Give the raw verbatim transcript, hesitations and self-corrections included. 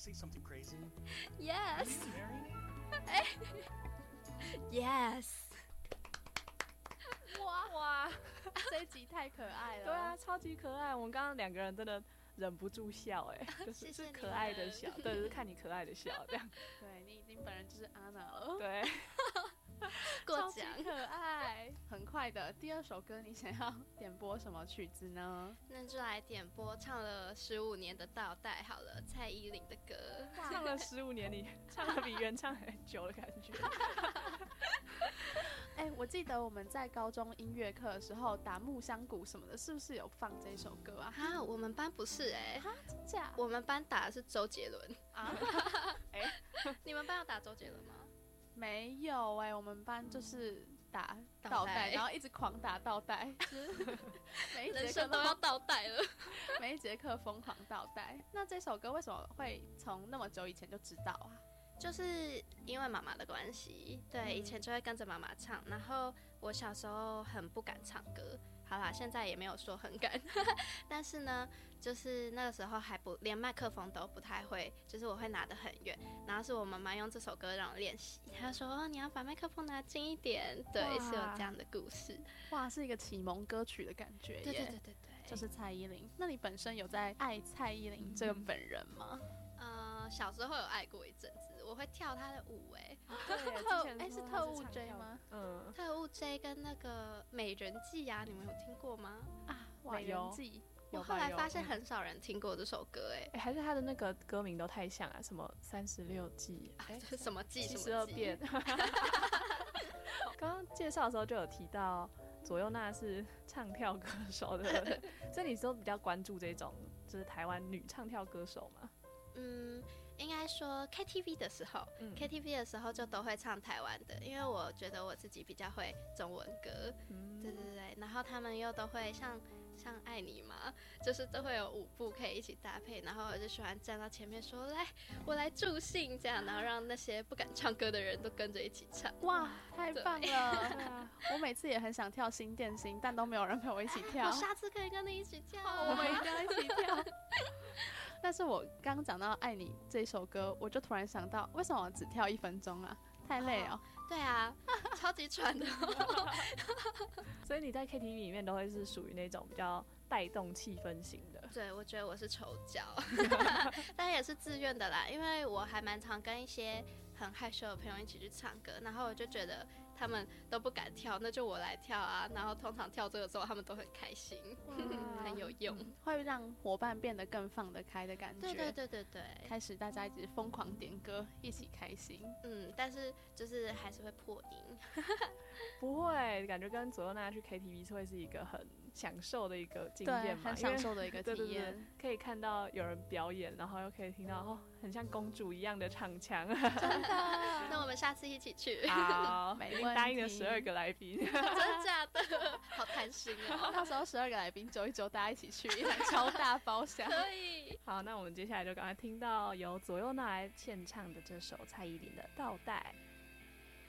say something crazy? Yes. Are you married? Yes. 哇哇，这一集太可爱了。 对啊，超级可爱。我们刚刚两个人真的忍不住笑、欸，哎，就是是可爱的笑，对，就是看你可爱的笑这样。 对，你已经本人就是安娜了。 对， 过超级奖。 可爱。很快的，第二首歌你想要点播什么曲子呢？ 那就来点播唱了十五年的倒带好了，蔡依林的歌。 唱了十五年，你唱的比原唱还久的感觉。 哎、我记得我们在高中音乐课的时候打木箱鼓什么的，是不是有放这一首歌啊？ 啊，我们班不是哎、欸， 啊，真假？ 我们班打的是周杰伦啊， 哎、你们班有打周杰伦吗？ 没有哎、我们班就是打倒倒带， 带然后一直狂打倒带，就是每一节人课生都要倒带了。 每一节课疯狂倒带。那这首歌为什么会从那么久以前就知道啊？ 就是因为妈妈的关系，对， 嗯以前就会跟着妈妈唱，然后我小时候很不敢唱歌，好啦，现在也没有说很敢，但是呢，就是那个时候还不连麦克风都不太会，就是我会拿得很远，然后是我妈妈用这首歌让我练习，她说哦你要把麦克风拿近一点，对， 哇是有这样的故事， 哇，是一个启蒙歌曲的感觉耶。 对对对对对， 就是蔡依林。那你本身有在爱蔡依林这个本人吗？ 呃，小时候有爱过一阵子，我会跳她的舞、欸， 对， 特之前哎、 说他是特务唱 J 跳吗？ 嗯， 特务 J 跟那个美人计啊，你们有听过吗？ 啊，美人计。 我有吧有后来发现嗯很少人听过这首歌、欸， 哎、还是他的那个歌名都太像啊，什么三十六计，哎、 哎，这是什么计七什么计十二变。刚刚介绍的时候就有提到左右娜是唱跳歌手，对不对？所以你都比较关注这种就是台湾女唱跳歌手吗？ 嗯，应该说 K T V 的时候、 嗯 k T V 的时候就都会唱台湾的，因为我觉得我自己比较会中文歌， 嗯， 对对对，然后他们又都会像像爱你嘛，就是都会有舞步可以一起搭配，然后我就喜欢站到前面说来我来助兴这样，然后让那些不敢唱歌的人都跟着一起唱。 哇，太棒对了！ 啊， 我每次也很想跳新电心，但都没有人陪我一起跳我。下次可以跟你一起跳， 我们一定要一起跳。但是我刚刚讲到《爱你》这首歌，我就突然想到，为什么我只跳一分钟啊？太累哦。 对啊，超级喘的。 所以你在 K T V 里面都会是属于那种比较带动气氛型的。 对，我觉得我是丑角，但也是自愿的啦，因为我还蛮常跟一些很害羞的朋友一起去唱歌，然后我就觉得他们都不敢跳，那就我来跳啊，然后通常跳这个之后他们都很开心，很有用。 会让伙伴变得更放得开的感觉。 对对对对对， 开始大家一直疯狂点歌，一起开心。 嗯，但是就是还是会破音。 不会，感觉跟左右娜去 K T V 是会是一个很享受的一个经对， 验嘛， 很享受的一个体对对对验。， 可以看到有人表演，然后又可以听到哦，很像公主一样的唱腔。 真的。 那我们下次一起去， 好，已经没问答应了题十二个来宾。 真的假的？好贪心哦。 到时候十二个来宾揪一揪，大家一起去一台超大包厢。 可以， 好，那我们接下来就赶快听到由左右娜来献唱的这首蔡依林的《倒带》。